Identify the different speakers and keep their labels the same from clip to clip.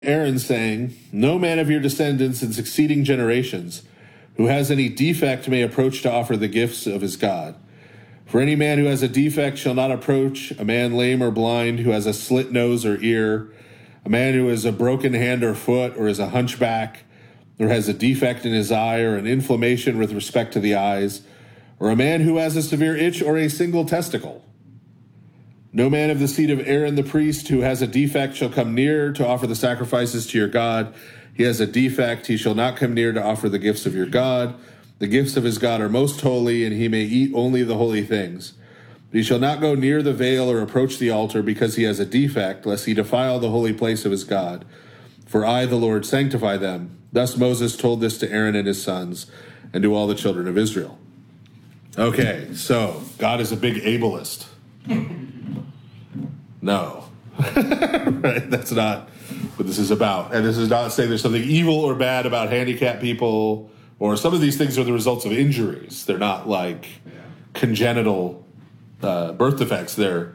Speaker 1: Aaron, saying, "No man of your descendants in succeeding generations who has any defect may approach to offer the gifts of his God. For any man who has a defect shall not approach, a man lame or blind who has a slit nose or ear, a man who has a broken hand or foot, or is a hunchback, or has a defect in his eye, or an inflammation with respect to the eyes, or a man who has a severe itch or a single testicle. No man of the seed of Aaron the priest who has a defect shall come near to offer the sacrifices to your God. He has a defect, he shall not come near to offer the gifts of your God. The gifts of his God are most holy, and he may eat only the holy things. But he shall not go near the veil or approach the altar, because he has a defect, lest he defile the holy place of his God. For I, the Lord, sanctify them." Thus Moses told this to Aaron and his sons, and to all the children of Israel. Okay, so God is a big ableist. No. Right? That's not what this is about. And this is not saying there's something evil or bad about handicapped people, or some of these things are the results of injuries. They're not like congenital birth defects. They're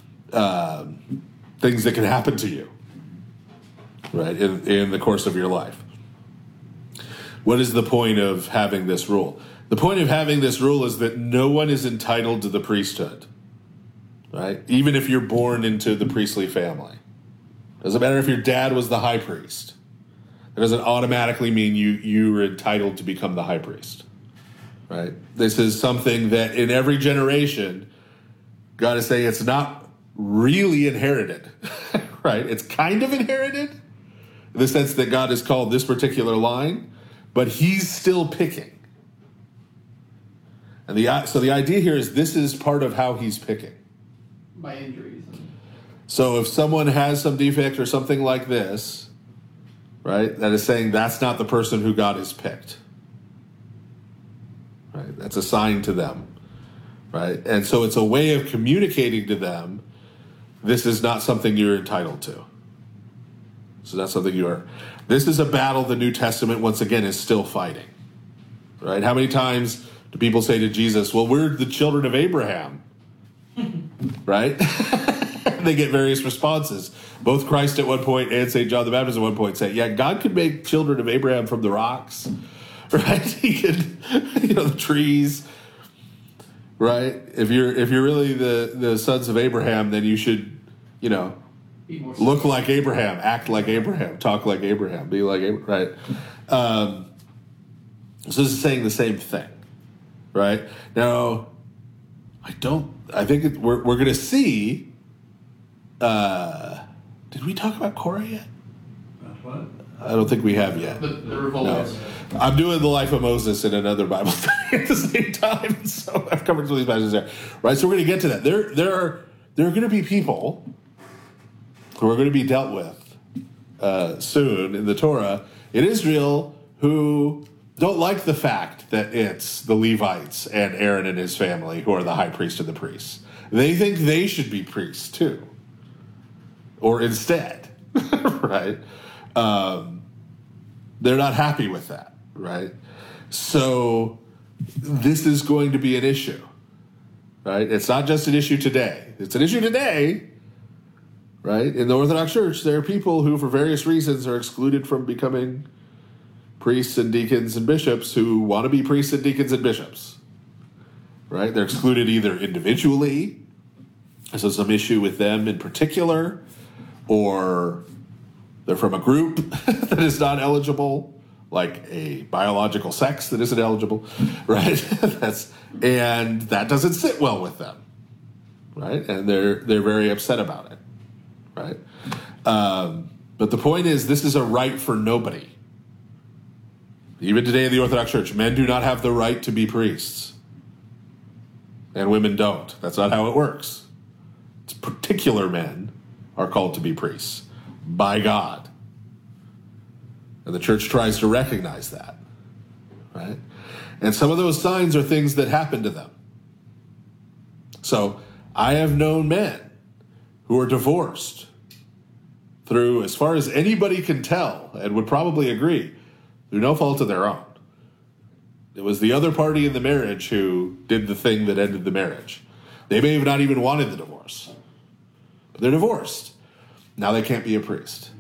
Speaker 1: things that can happen to you, right, in the course of your life. What is the point of having this rule? The point of having this rule is that no one is entitled to the priesthood. Right? Even if you're born into the priestly family. Doesn't matter if your dad was the high priest. That doesn't automatically mean you're entitled to become the high priest. Right? This is something that in every generation, God is saying it's not really inherited. Right? It's kind of inherited in the sense that God has called this particular line, but he's still picking. And so the idea here is this is part of how he's picking.
Speaker 2: By injuries.
Speaker 1: So if someone has some defect or something like this, right, that is saying that's not the person who God has picked. Right? That's a sign to them. Right? And so it's a way of communicating to them, this is not something you're entitled to. So that's something you are. This is a battle the New Testament, once again, is still fighting. Right? How many times do people say to Jesus, well, we're the children of Abraham? Right? They get various responses. Both Christ at one point and St. John the Baptist at one point say, yeah, God could make children of Abraham from the rocks. Right? He could, the trees. Right? If you're really the sons of Abraham, then you should, look like Abraham, act like Abraham, talk like Abraham, be like Abraham. Right? So this is saying the same thing. Right? Now, I think we're going to see. Did we talk about Korah yet?
Speaker 2: What?
Speaker 1: I don't think we have yet.
Speaker 2: The revolt.
Speaker 1: No. I'm doing the life of Moses in another Bible study at the same time, so I've covered some of these passages there. Right, so we're going to get to that. There are going to be people who are going to be dealt with soon in the Torah in Israel who don't like the fact that it's the Levites and Aaron and his family who are the high priest and the priests. They think they should be priests too. Or instead, right? They're not happy with that, right? So this is going to be an issue, right? It's not just an issue today. It's an issue today, right? In the Orthodox Church, there are people who, for various reasons, are excluded from becoming priests and deacons and bishops who want to be priests and deacons and bishops, right? They're excluded either individually, so some issue with them in particular, or they're from a group that is not eligible, like a biological sex that isn't eligible, right? And that doesn't sit well with them, right? And they're very upset about it, right? But the point is, this is a right for nobody. Even today in the Orthodox Church, men do not have the right to be priests. And women don't. That's not how it works. It's particular men are called to be priests by God. And the church tries to recognize that. Right? And some of those signs are things that happen to them. So I have known men who are divorced through, as far as anybody can tell, and would probably agree, through no fault of their own. It was the other party in the marriage who did the thing that ended the marriage. They may have not even wanted the divorce. But they're divorced. Now they can't be a priest.